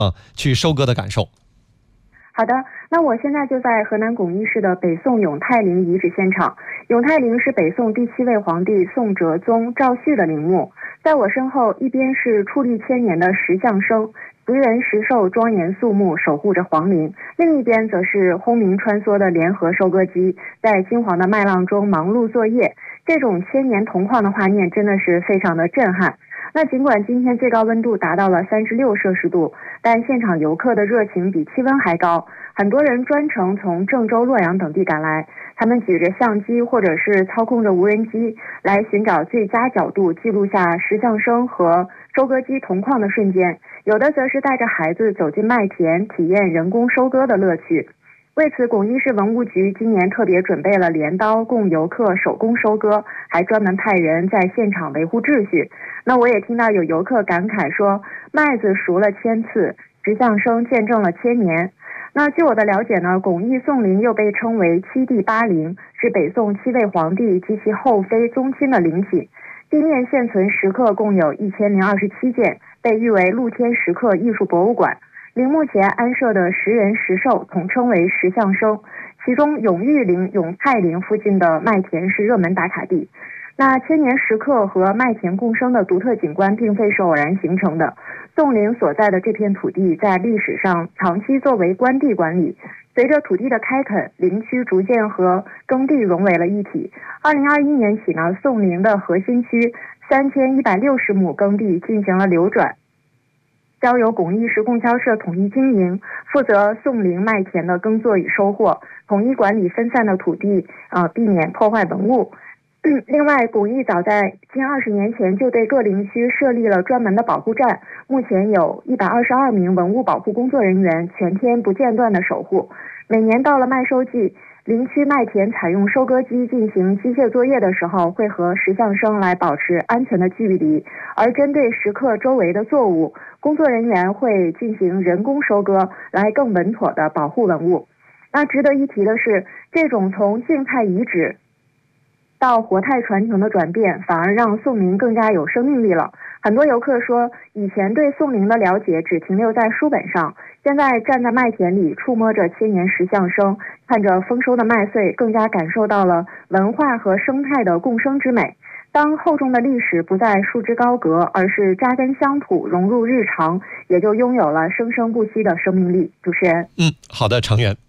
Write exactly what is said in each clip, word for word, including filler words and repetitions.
啊去收割的感受。 好的，那我现在就在河南巩义市的北宋永泰陵遗址现场。永泰陵是北宋第七位皇帝宋哲宗赵煦的陵墓，在我身后一边是矗立千年的石像生，石人石兽庄严肃穆守护着皇陵，另一边则是轰鸣穿梭的联合收割机在金黄的麦浪中忙碌作业。这种千年同框的画面真的是非常的震撼。那尽管今天最高温度达到了三十六摄氏度，但现场游客的热情比气温还高，很多人专程从郑州、洛阳等地赶来，他们举着相机或者是操控着无人机来寻找最佳角度，记录下石像生和收割机同框的瞬间，有的则是带着孩子走进麦田，体验人工收割的乐趣。为此，巩义市文物局今年特别准备了镰刀供游客手工收割，还专门派人在现场维护秩序。那我也听到有游客感慨说，麦子熟了千次，石像生见证了千年。那据我的了解呢，巩义宋陵又被称为七帝八陵，是北宋七位皇帝及其后妃宗亲的陵寝。地面现存石刻共有一千零二十七件，被誉为露天石刻艺术博物馆。陵墓前安设的石人石兽统称为石像生，其中永裕陵、永泰陵附近的麦田是热门打卡地。那千年石刻和麦田共生的独特景观并非是偶然形成的，宋陵所在的这片土地在历史上长期作为官地管理，随着土地的开垦，陵区逐渐和耕地融为了一体。二零二一年起呢，宋陵的核心区三千一百六十亩耕地进行了流转，交由巩义市供销社统一经营，负责宋陵麦田的耕作与收获，统一管理分散的土地，呃，避免破坏文物。另外，巩义早在近二十年前就对各陵区设立了专门的保护站，目前有一百二十二名文物保护工作人员全天不间断的守护。每年到了麦收季，陵区麦田采用收割机进行机械作业的时候，会和石像生来保持安全的距离，而针对石刻周围的作物，工作人员会进行人工收割，来更稳妥的保护文物。那值得一提的是，这种从静态遗址到活态传承的转变，反而让宋陵更加有生命力了。很多游客说，以前对宋陵的了解只停留在书本上，现在站在麦田里，触摸着千年石像生，看着丰收的麦穗，更加感受到了文化和生态的共生之美。当厚重的历史不再束之高阁，而是扎根乡土，融入日常，也就拥有了生生不息的生命力。主持人， 嗯，好的，成员。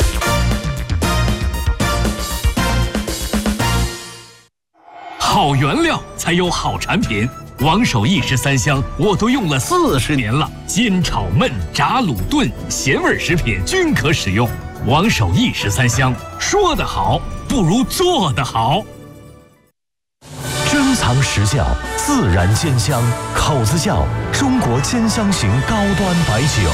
好原料才有好产品，王守义十三香我都用了四十年了，煎炒焖炸卤炖咸味食品均可使用。王守义十三香，说得好不如做得好。 珍藏实窖，自然煎香，口子窖，中国煎香型高端白酒。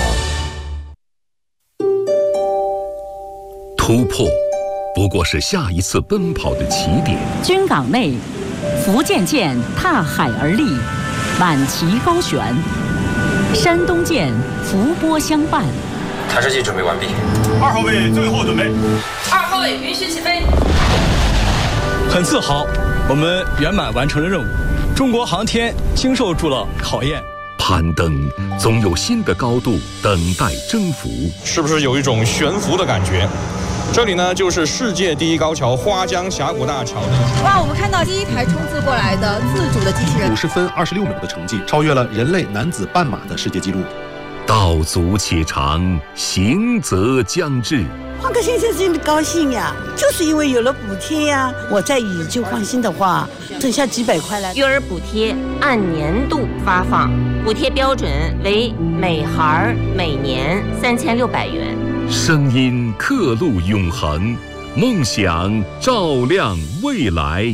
突破不过是下一次奔跑的起点。 军港内，福建舰踏海而立，满旗高悬；山东舰浮波相伴。 探视器准备完毕。 二号位最后准备。 二号位允许起飞。 很自豪，我们圆满完成了任务。中国航天经受住了考验。 攀登总有新的高度等待征服， 是不是有一种悬浮的感觉？这里呢，就是世界第一高桥花江峡谷大桥。 哇，我们看到第一台冲刺过来的自主的机器人， 五十分二十六秒的成绩，超越了人类男子半马的世界纪录。 道阻且长，行则将至。 换个先生真的高兴呀，就是因为有了补贴呀。我在以旧换新的话，挣下几百块来。 育儿补贴按年度发放，补贴标准为每孩每年三千六百元。 声音刻录永恒，梦想照亮未来。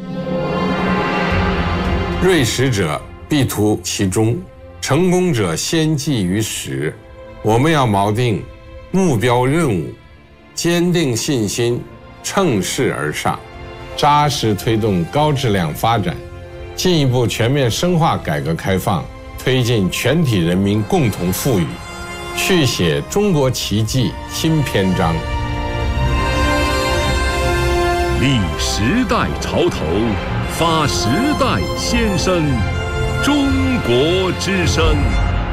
锐识者必图其中，成功者先记于始。我们要锚定目标任务，坚定信心，乘势而上，扎实推动高质量发展，进一步全面深化改革开放，推进全体人民共同富裕，续写中国奇迹新篇章。 立时代潮头，发时代先声，中国之声。